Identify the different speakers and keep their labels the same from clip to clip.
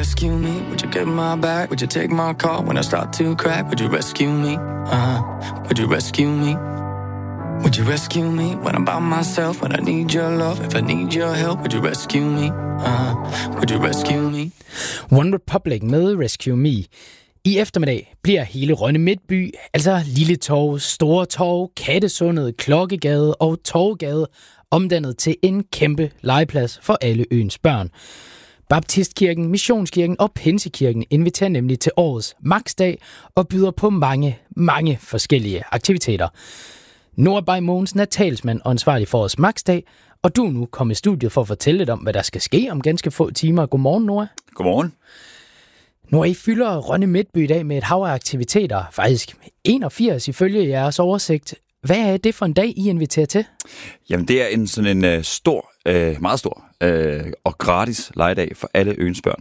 Speaker 1: rescue me? Would you get my back? Would you take my call when I start to crack? Would you rescue me? Would you rescue me? Would you rescue me when I'm by myself? When I need your love, if I need your help, would you rescue me? Would you rescue me?
Speaker 2: One Republic med Rescue Me. I eftermiddag bliver hele Rønne Midtby, altså Lille Torv, Store Torv, Kattesundet, Klokkegade og Torvgade, omdannet til en kæmpe legeplads for alle øens børn. Baptistkirken, Missionskirken og Pinsekirken inviterer nemlig til årets Maxdag og byder på mange forskellige aktiviteter. Nora Bay Mogensen er talsmand og ansvarlig for årets Maxdag, og du er nu kommet i studiet for at fortælle lidt om, hvad der skal ske om ganske få timer. Godmorgen, Nora.
Speaker 3: Godmorgen.
Speaker 2: Nora, I fylder Rønne Midtby i dag med et hav af aktiviteter, faktisk 81 ifølge jeres oversigt. Hvad er det for en dag, I inviterer til?
Speaker 3: Jamen, det er sådan en meget stor og gratis legedag for alle øens børn.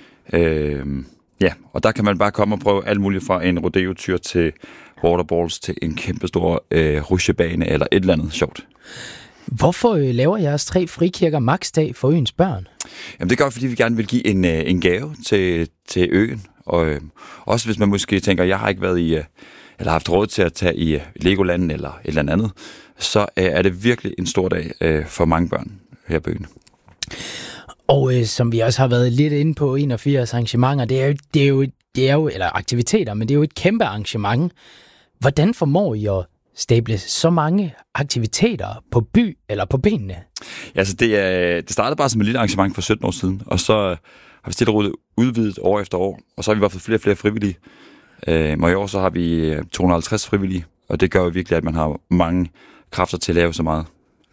Speaker 3: Og der kan man bare komme og prøve alt muligt fra en rodeo-tur til waterballs til en kæmpestor rutsjebane eller et eller andet sjovt.
Speaker 2: Hvorfor laver jeres 3 frikirker Maxdag for øens børn?
Speaker 3: Jamen, det gør fordi vi gerne vil give en gave til øen. Og også hvis man måske tænker, jeg har ikke været i eller haft råd til at tage i Legoland eller et eller andet, så er det virkelig en stor dag for mange børn her på øen.
Speaker 2: Og som vi også har været lidt inde på 81 arrangementer, det er jo eller aktiviteter, men det er jo et kæmpe arrangement. Hvordan formår I at stable så mange aktiviteter på by eller på benene?
Speaker 3: Altså det startede bare som et lille arrangement for 17 år siden, og så har vi stille og roligt udvidet år efter år, og så har vi fået flere og flere frivillige. Og i år så har vi 250 frivillige, og det gør jo virkelig, at man har mange kræfter til at lave så meget.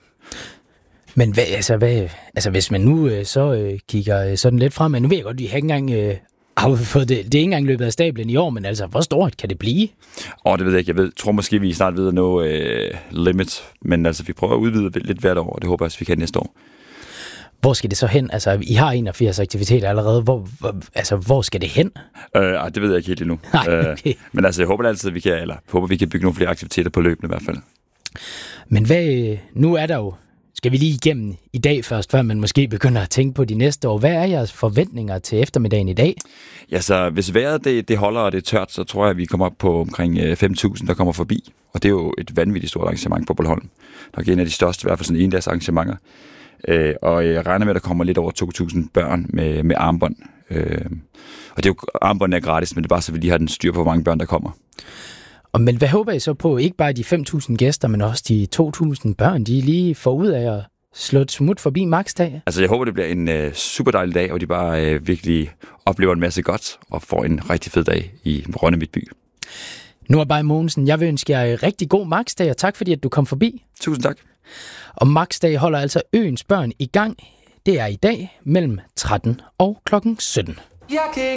Speaker 2: Men hvis man nu kigger sådan lidt frem, men nu ved jeg godt, at vi har ikke engang fået det er ikke engang løbet af stablen i år, men altså, hvor stort kan det blive?
Speaker 3: Det ved jeg ikke. Jeg tror måske, vi snart ved at nå limit, men altså, vi prøver at udvide lidt hvert år, og det håber jeg, at vi kan næste år.
Speaker 2: Hvor skal det så hen? Altså, I har 81 aktiviteter allerede. Hvor skal det hen?
Speaker 3: Det ved jeg ikke helt endnu. Okay. Men altså, jeg håber altid, at vi kan bygge nogle flere aktiviteter på løbende i hvert fald. Men
Speaker 2: nu er der jo, skal vi lige igennem i dag først, før man måske begynder at tænke på de næste år. Hvad er jeres forventninger til eftermiddagen i dag?
Speaker 3: Ja, så hvis vejret det holder, og det er tørt, så tror jeg, at vi kommer op på omkring 5.000, der kommer forbi. Og det er jo et vanvittigt stort arrangement på Bornholm. Der er en af de største, i hvert fald sådan en-dags arrangementer. Og jeg regner med, at der kommer lidt over 2.000 børn med armbånd. Og det er jo, armbåndene er gratis, men det er bare så, vi lige har den styr på, hvor mange børn, der kommer.
Speaker 2: Men hvad håber I så på? Ikke bare de 5.000 gæster, men også de 2.000 børn, de lige får ud af at slå et smut forbi Maxdag? Altså,
Speaker 3: jeg håber, det bliver en super dejlig dag, og de bare virkelig oplever en masse godt, og får en rigtig fed dag i Rønne Midtby.
Speaker 2: Nora Bay Mogensen, jeg vil ønske jer rigtig god Maxdag, og tak fordi, at du kom forbi.
Speaker 3: Tusind tak.
Speaker 2: Og Maxdag holder altså øens børn i gang. Det er i dag mellem 13 og klokken 17.